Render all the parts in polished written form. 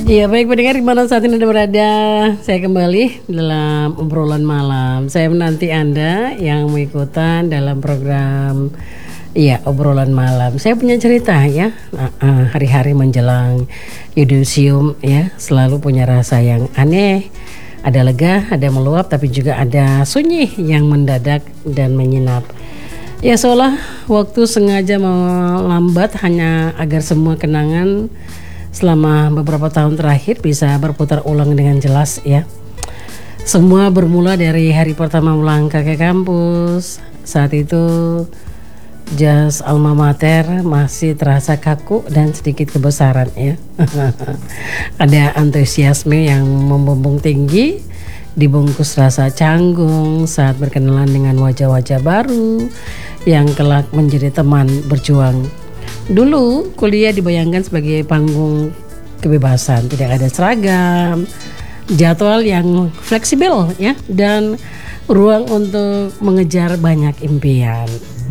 Iya, baik pendengar di mana saat ini Anda berada, saya kembali dalam obrolan malam. Saya menanti Anda yang mengikutan dalam program obrolan malam. Saya punya cerita ya, hari-hari menjelang yudisium ya, selalu punya rasa yang aneh. Ada lega, ada meluap, tapi juga ada sunyi yang mendadak dan menyenap. Ya seolah waktu sengaja melambat hanya agar semua kenangan selama beberapa tahun terakhir bisa berputar ulang dengan jelas ya. Semua bermula dari hari pertama melangkah ke kampus. Saat itu jas alma mater masih terasa kaku dan sedikit kebesaran ya. Ada antusiasme yang membumbung tinggi, dibungkus rasa canggung saat berkenalan dengan wajah-wajah baru yang kelak menjadi teman berjuang. Dulu kuliah dibayangkan sebagai panggung kebebasan, tidak ada seragam, jadwal yang fleksibel ya, dan ruang untuk mengejar banyak impian.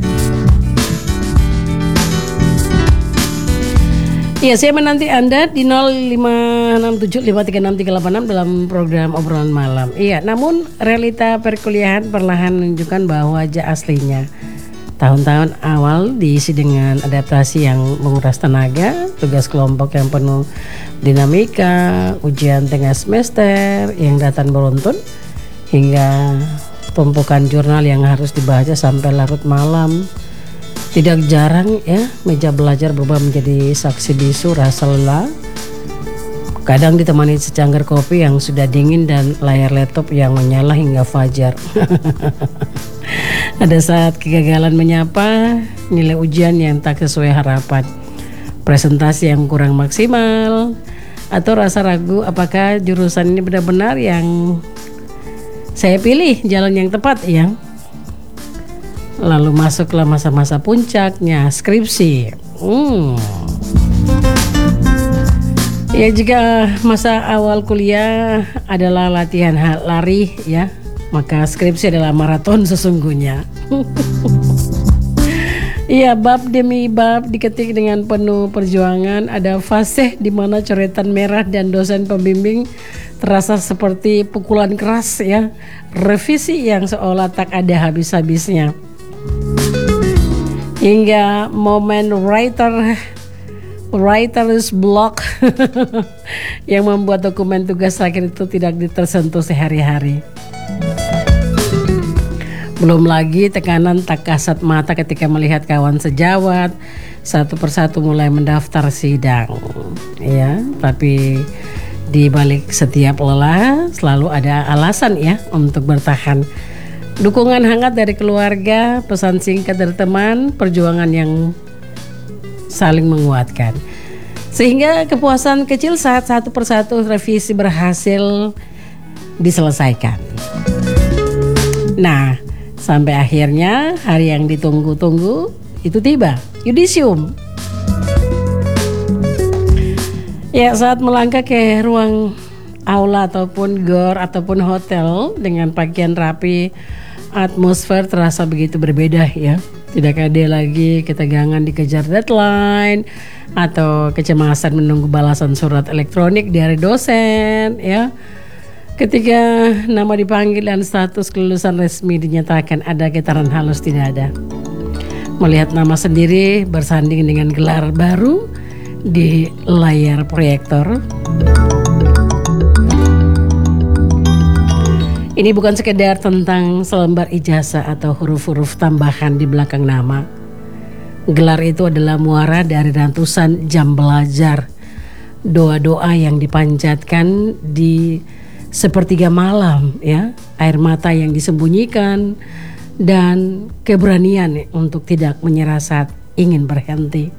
Iya, saya menanti Anda di 0567536386 dalam program obrolan malam. Iya, namun realita perkuliahan perlahan menunjukkan bahwa wajah aslinya tahun-tahun awal diisi dengan adaptasi yang menguras tenaga, tugas kelompok yang penuh dinamika, ujian tengah semester yang datang beruntun, hingga tumpukan jurnal yang harus dibaca sampai larut malam. Tidak jarang ya, meja belajar berubah menjadi saksi bisu rasa lelah. Kadang ditemani secangkir kopi yang sudah dingin dan layar laptop yang menyala hingga fajar. Ada saat kegagalan menyapa, nilai ujian yang tak sesuai harapan, presentasi yang kurang maksimal, atau rasa ragu apakah jurusan ini benar-benar yang saya pilih, jalan yang tepat ya. Lalu masuklah masa-masa puncaknya, skripsi. Ya, jika masa awal kuliah adalah latihan lari ya, maka skripsi adalah maraton sesungguhnya. Iya, bab demi bab diketik dengan penuh perjuangan. Ada fase di mana coretan merah dan dosen pembimbing terasa seperti pukulan keras ya. Revisi yang seolah tak ada habis-habisnya. Hingga momen writer's block yang membuat dokumen tugas akhir itu tidak tersentuh sehari-hari. Belum lagi tekanan tak kasat mata ketika melihat kawan sejawat satu persatu mulai mendaftar sidang. Ya, tapi di balik setiap lelah selalu ada alasan ya untuk bertahan. Dukungan hangat dari keluarga, pesan singkat dari teman, perjuangan yang saling menguatkan. Sehingga kepuasan kecil saat satu persatu revisi berhasil diselesaikan. Nah, sampai akhirnya hari yang ditunggu-tunggu itu tiba, yudisium. Ya, saat melangkah ke ruang aula ataupun gor ataupun hotel dengan pakaian rapi, atmosfer terasa begitu berbeda ya. Tidak ada lagi ketegangan dikejar deadline atau kecemasan menunggu balasan surat elektronik dari dosen ya. Ketika nama dipanggil dan status kelulusan resmi dinyatakan, ada getaran halus di dada. Melihat nama sendiri bersanding dengan gelar baru di layar proyektor. Ini bukan sekedar tentang selembar ijazah atau huruf-huruf tambahan di belakang nama. Gelar itu adalah muara dari ratusan jam belajar, doa-doa yang dipanjatkan di sepertiga malam ya, air mata yang disembunyikan, dan keberanian untuk tidak menyerah saat ingin berhenti.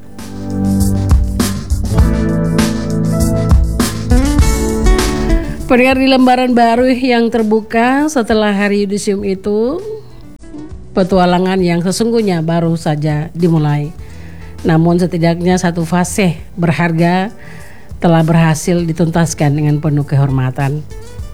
Pendengar, di lembaran baru yang terbuka setelah hari yudisium itu, petualangan yang sesungguhnya baru saja dimulai. Namun setidaknya satu fase berharga telah berhasil dituntaskan dengan penuh kehormatan.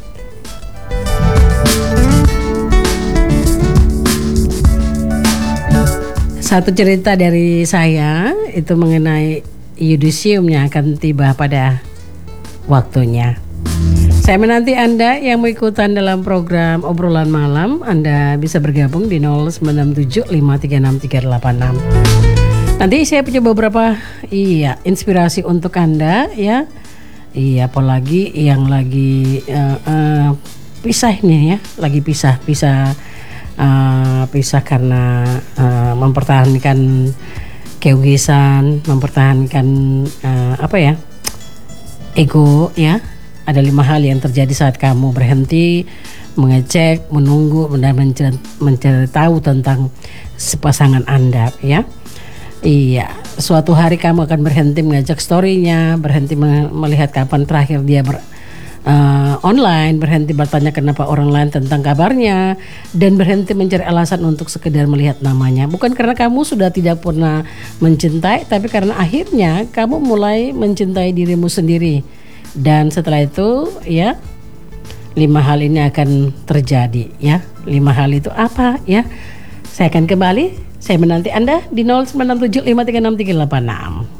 Satu cerita dari saya itu mengenai yudisium yang akan tiba pada waktunya. Saya menanti Anda yang mau ikutan dalam program obrolan malam. Anda bisa bergabung di 0967536386. Nanti saya punya beberapa inspirasi untuk Anda ya. Iya, apalagi yang lagi pisah nih ya, lagi pisah karena mempertahankan keegoisan, mempertahankan ego ya. Ada 5 hal yang terjadi saat kamu berhenti mengecek, menunggu dan mencari tahu tentang pasangan Anda ya. Iya, suatu hari kamu akan berhenti mengecek story-nya, berhenti melihat kapan terakhir dia online, berhenti bertanya kenapa orang lain tentang kabarnya, dan berhenti mencari alasan untuk sekedar melihat namanya. Bukan karena kamu sudah tidak pernah mencintai, tapi karena akhirnya kamu mulai mencintai dirimu sendiri. Dan setelah itu ya 5 hal ini akan terjadi ya. 5 hal itu apa ya? Saya akan kembali. Saya menanti Anda di 0967536386.